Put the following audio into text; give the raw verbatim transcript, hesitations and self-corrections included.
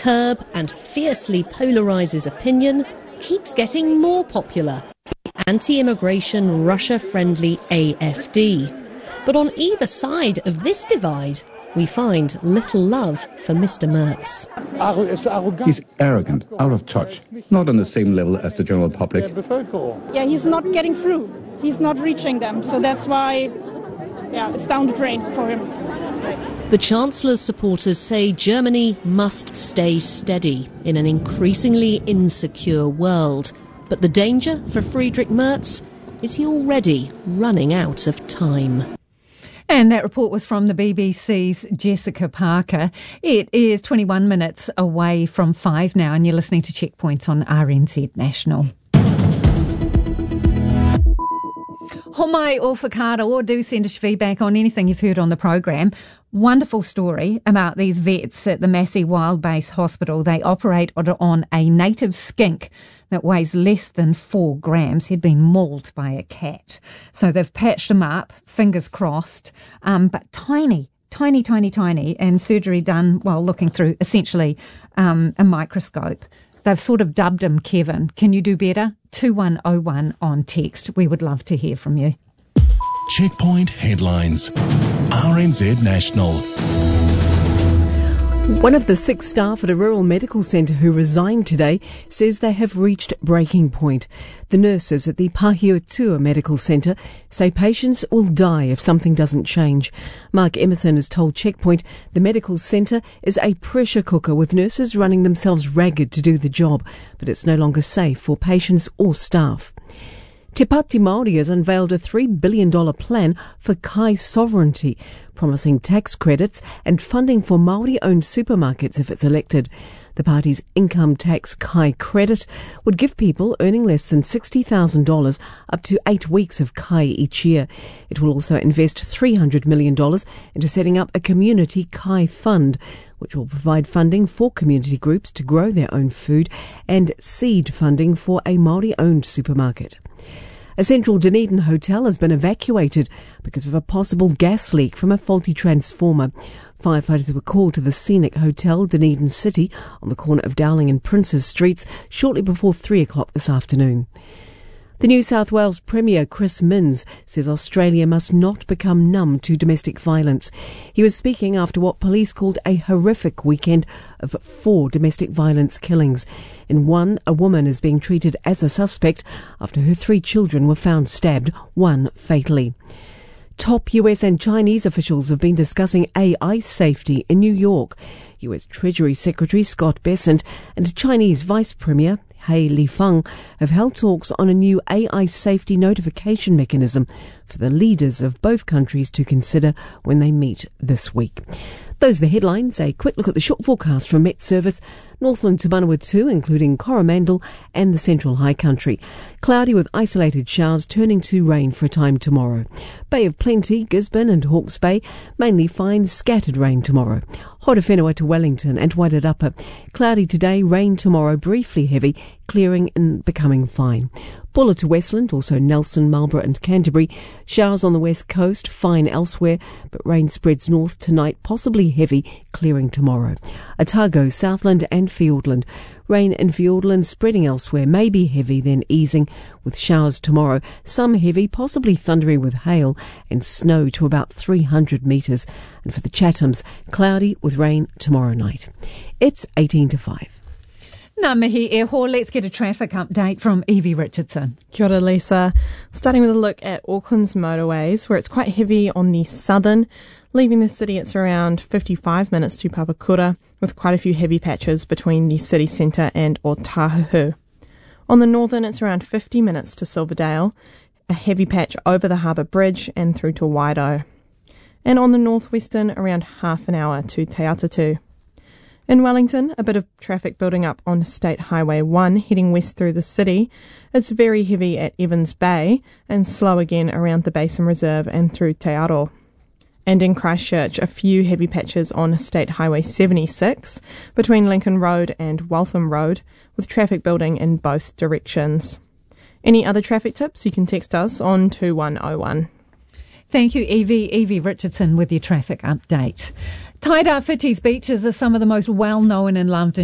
curb and fiercely polarises opinion, keeps getting more popular. Anti-immigration, Russia-friendly A F D. But on either side of this divide, we find little love for Mister Merz. He's arrogant, out of touch, not on the same level as the general public. Yeah, he's not getting through. He's not reaching them. So that's why, yeah, it's down the drain for him. The Chancellor's supporters say Germany must stay steady in an increasingly insecure world. But the danger for Friedrich Merz is he already running out of time. And that report was from the B B C's Jessica Parker. It is twenty-one minutes away from five now, and you're listening to Checkpoints on R N Z National. Homai o whakaara, or do send us feedback on anything you've heard on the program. Wonderful story about these vets at the Massey Wild Base Hospital. They operate on a native skink that weighs less than four grams. He'd been mauled by a cat. So they've patched him up, fingers crossed, um, but tiny, tiny, tiny, tiny, and surgery done while looking through essentially um, a microscope. They've sort of dubbed him Kevin. Can you do better? two one oh one on text. We would love to hear from you. Checkpoint headlines. R N Z National. One of the six staff at a rural medical centre who resigned today says they have reached breaking point. The nurses at the Pahiatua Medical Centre say patients will die if something doesn't change. Mark Emerson has told Checkpoint the medical centre is a pressure cooker with nurses running themselves ragged to do the job, but it's no longer safe for patients or staff. Te Pāti Māori has unveiled a three billion dollars plan for kai sovereignty, promising tax credits and funding for Māori-owned supermarkets if it's elected. The party's income tax kai credit would give people earning less than sixty thousand dollars up to eight weeks of kai each year. It will also invest three hundred million dollars into setting up a community kai fund, which will provide funding for community groups to grow their own food and seed funding for a Māori-owned supermarket. A central Dunedin hotel has been evacuated because of a possible gas leak from a faulty transformer. Firefighters were called to the Scenic Hotel, Dunedin City, on the corner of Dowling and Princes Streets shortly before three o'clock this afternoon. The New South Wales Premier, Chris Minns, says Australia must not become numb to domestic violence. He was speaking after what police called a horrific weekend of four domestic violence killings. In one, a woman is being treated as a suspect after her three children were found stabbed, one fatally. Top U S and Chinese officials have been discussing A I safety in New York. U S Treasury Secretary Scott Bessent and Chinese Vice Premier He Lifeng have held talks on a new A I safety notification mechanism for the leaders of both countries to consider when they meet this week. Those are the headlines. A quick look at the short forecast from Met Service. Northland to Manawatu, including Coromandel and the Central High Country. Cloudy with isolated showers turning to rain for a time tomorrow. Bay of Plenty, Gisborne and Hawke's Bay, mainly fine scattered rain tomorrow. Horowhenua to Wellington and Wairarapa. Cloudy today, rain tomorrow, briefly heavy, clearing and becoming fine. Bulla to Westland, also Nelson, Marlborough and Canterbury. Showers on the west coast, fine elsewhere, but rain spreads north tonight, possibly heavy, clearing tomorrow. Otago, Southland and Fiordland. Rain in Fiordland spreading elsewhere, may be heavy then easing with showers tomorrow. Some heavy, possibly thundery with hail and snow to about three hundred metres. And for the Chathams, cloudy with rain tomorrow night. It's eighteen to five. Ngā mihi e ho. Let's get a traffic update from Evie Richardson. Kia ora, Lisa. Starting with a look at Auckland's motorways, where it's quite heavy on the southern. Leaving the city, it's around fifty-five minutes to Papakura, with quite a few heavy patches between the city centre and Otahuhu. On the northern, it's around fifty minutes to Silverdale, a heavy patch over the Harbour Bridge and through to Waido. And on the northwestern, around half an hour to Te Atatu. In Wellington, a bit of traffic building up on State Highway one heading west through the city. It's very heavy at Evans Bay and slow again around the Basin Reserve and through Te Aro. And in Christchurch, a few heavy patches on State Highway seventy-six between Lincoln Road and Waltham Road, with traffic building in both directions. Any other traffic tips, you can text us on two one oh one. Thank you, Evie. Evie Richardson with your traffic update. Tairā Whiti's beaches are some of the most well-known and loved